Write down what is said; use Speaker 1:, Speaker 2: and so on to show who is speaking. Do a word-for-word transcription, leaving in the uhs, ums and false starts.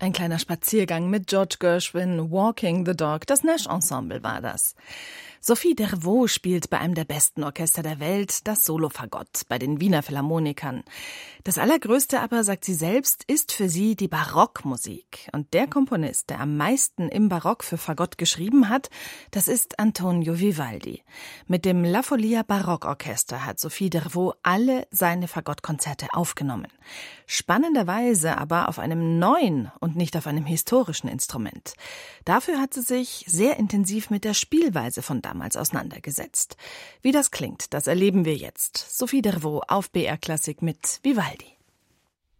Speaker 1: Ein kleiner Spaziergang mit George Gershwin, Walking the Dog, das Nash Ensemble war das. Sophie Dervaux spielt bei einem der besten Orchester der Welt das Solofagott bei den Wiener Philharmonikern. Das Allergrößte aber, sagt sie selbst, ist für sie die Barockmusik. Und der Komponist, der am meisten im Barock für Fagott geschrieben hat, das ist Antonio Vivaldi. Mit dem La Folia Barockorchester hat Sophie Dervaux alle seine Fagottkonzerte aufgenommen. Spannenderweise aber auf einem neuen und nicht auf einem historischen Instrument. Dafür hat sie sich sehr intensiv mit der Spielweise von damals auseinandergesetzt. Wie das klingt, das erleben wir jetzt. Sophie Dervaux auf B R Klassik mit Vivaldi.